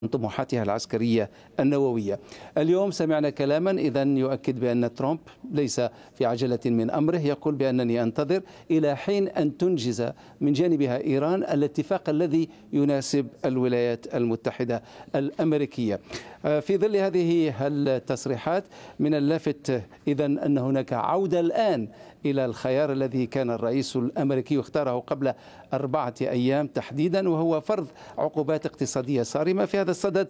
طموحاتها العسكرية النووية. اليوم سمعنا كلاما إذا يؤكد بأن ترامب ليس في عجلة من أمره، يقول بأنني أنتظر إلى حين أن تنجز من جانبها إيران الاتفاق الذي يناسب الولايات المتحدة الأمريكية. في ظل هذه التصريحات من اللافت إذا أن هناك عودة الآن إلى الخيار الذي كان الرئيس الأمريكي اختاره قبل 4 أيام تحديدا، وهو فرض عقوبات اقتصادية صارمة. في هذا الصدد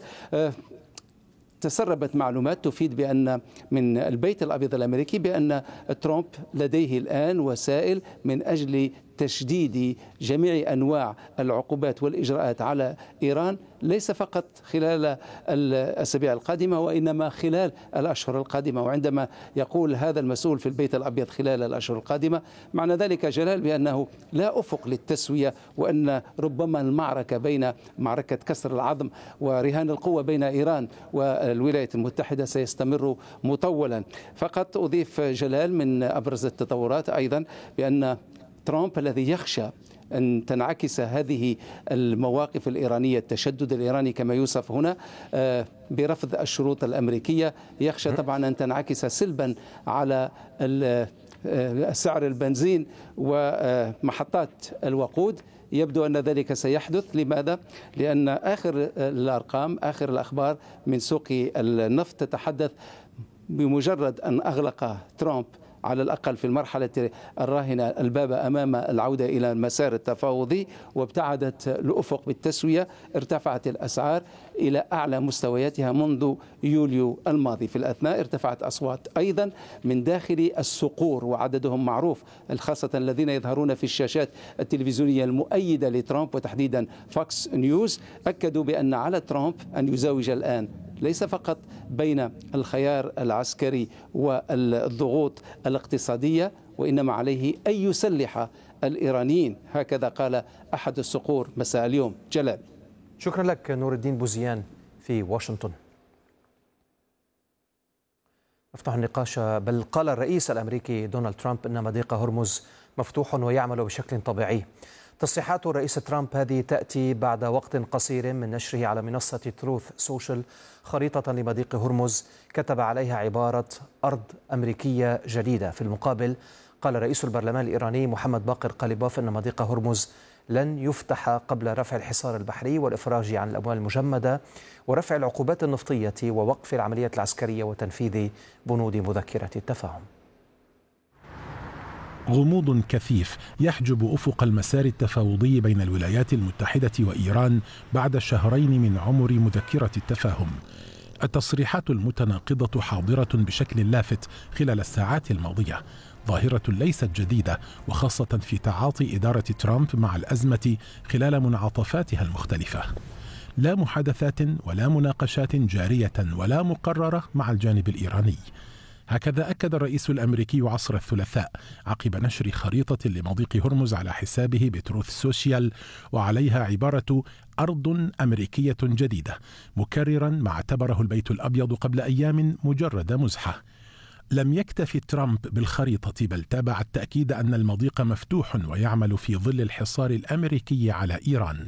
تسربت معلومات تفيد بأن من البيت الأبيض الأمريكي بأن ترامب لديه الآن وسائل من أجل تشديد جميع أنواع العقوبات والإجراءات على إيران، ليس فقط خلال الأسابيع القادمة وإنما خلال الأشهر القادمة. وعندما يقول هذا المسؤول في البيت الأبيض خلال الأشهر القادمة، معنى ذلك جلال بأنه لا أفق للتسوية، وأن ربما المعركة بين معركة كسر العظم ورهان القوة بين إيران والولايات المتحدة سيستمر مطولا. فقط أضيف جلال من أبرز التطورات أيضا بأن ترامب الذي يخشى أن تنعكس هذه المواقف الإيرانية، التشدد الإيراني كما يوصف هنا برفض الشروط الأمريكية، يخشى طبعا أن تنعكس سلبا على سعر البنزين ومحطات الوقود. يبدو أن ذلك سيحدث. لماذا؟ لأن آخر الأرقام، آخر الأخبار من سوق النفط تتحدث بمجرد أن أغلق ترامب على الأقل في المرحلة الراهنة الباب أمام العودة إلى المسار التفاوضي وابتعدت الأفق بالتسوية، ارتفعت الأسعار إلى أعلى مستوياتها منذ يوليو الماضي. في الأثناء ارتفعت أصوات أيضا من داخل الصقور وعددهم معروف، خاصة الذين يظهرون في الشاشات التلفزيونية المؤيدة لترامب وتحديدا فوكس نيوز، أكدوا بأن على ترامب أن يزاوج الآن ليس فقط بين الخيار العسكري والضغوط الاقتصادية، وإنما عليه أن يسلح الإيرانيين. هكذا قال أحد الصقور مساء اليوم. جلال، شكرا لك نور الدين بوزيان في واشنطن. نفتح النقاش. بل قال الرئيس الأمريكي دونالد ترامب أن مضيق هرمز مفتوح ويعمل بشكل طبيعي. تصريحات الرئيس ترامب هذه تأتي بعد وقت قصير من نشره على منصة تروث سوشيال خريطة لمضيق هرمز كتب عليها عبارة أرض أمريكية جديدة. في المقابل قال رئيس البرلمان الإيراني محمد باقر قاليباف أن مضيق هرمز لن يفتح قبل رفع الحصار البحري والإفراج عن الأموال المجمدة ورفع العقوبات النفطية ووقف العمليات العسكرية وتنفيذ بنود مذكرة التفاهم. غموض كثيف يحجب أفق المسار التفاوضي بين الولايات المتحدة وإيران بعد شهرين من عمر مذكرة التفاهم. التصريحات المتناقضة حاضرة بشكل لافت خلال الساعات الماضية، ظاهرة ليست جديدة، وخاصة في تعاطي إدارة ترامب مع الأزمة خلال منعطفاتها المختلفة. لا محادثات ولا مناقشات جارية ولا مقررة مع الجانب الإيراني. هكذا أكد الرئيس الأمريكي عصر الثلاثاء عقب نشر خريطة لمضيق هرمز على حسابه بتروث سوشيال وعليها عبارة أرض أمريكية جديدة، مكررا ما اعتبره البيت الأبيض قبل أيام مجرد مزحة. لم يكتف ترامب بالخريطة، بل تابع التأكيد أن المضيق مفتوح ويعمل في ظل الحصار الأمريكي على إيران.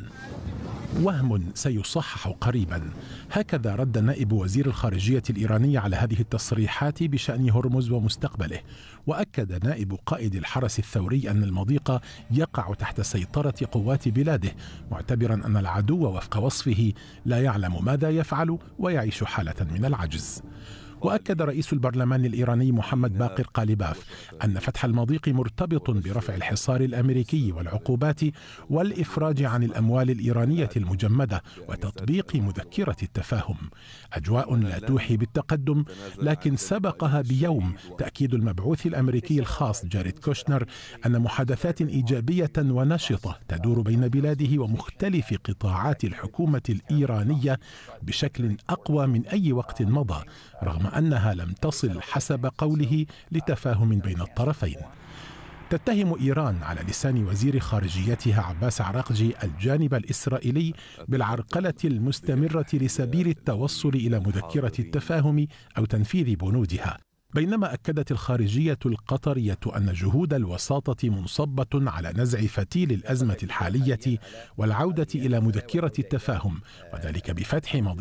وهم سيصحح قريبا. هكذا رد نائب وزير الخارجية الإيراني على هذه التصريحات بشأن هرمز ومستقبله. وأكد نائب قائد الحرس الثوري أن المضيق يقع تحت سيطرة قوات بلاده، معتبرا أن العدو وفق وصفه لا يعلم ماذا يفعل ويعيش حالة من العجز. وأكد رئيس البرلمان الإيراني محمد باقر قاليباف أن فتح المضيق مرتبط برفع الحصار الأمريكي والعقوبات والإفراج عن الأموال الإيرانية المجمدة وتطبيق مذكرة التفاهم. أجواء لا توحي بالتقدم، لكن سبقها بيوم تأكيد المبعوث الأمريكي الخاص جاريد كوشنر أن محادثات إيجابية ونشطة تدور بين بلاده ومختلف قطاعات الحكومة الإيرانية بشكل أقوى من أي وقت مضى، رغم أنها لم تصل حسب قوله لتفاهم بين الطرفين. تتهم إيران على لسان وزير خارجيتها عباس عراقجي الجانب الإسرائيلي بالعرقلة المستمرة لسبيل التوصل إلى مذكرة التفاهم أو تنفيذ بنودها. بينما أكدت الخارجية القطرية أن جهود الوساطة منصبة على نزع فتيل الأزمة الحالية والعودة إلى مذكرة التفاهم، وذلك بفتح